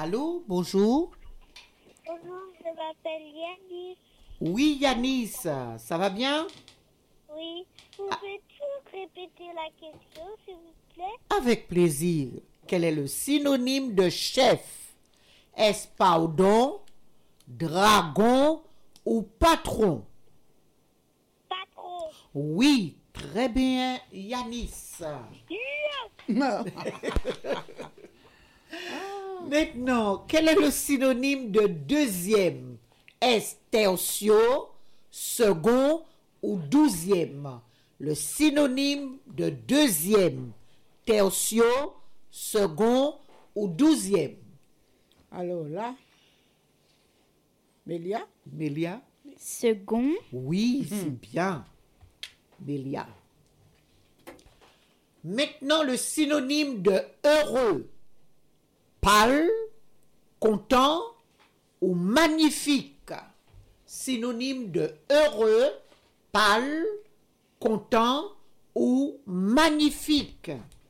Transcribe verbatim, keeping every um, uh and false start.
Allô, bonjour. Bonjour, je m'appelle Yanis. Oui, Yanis, ça va bien? Oui, pouvez-vous répéter la question, s'il vous plaît? Avec plaisir. Quel est le synonyme de chef? Est-ce pardon, dragon ou patron? Patron. Oui, très bien, Yanis. Yeah. Maintenant, quel est le synonyme de deuxième? Est-ce tertio, second ou douzième? Le synonyme de deuxième, tertio, second ou douzième? Alors là, Mélia, Mélia? Second, Oui, c'est bien. Mélia. Maintenant, le synonyme de heureux. Pâle, content ou magnifique. Synonyme de heureux, pâle, content ou magnifique.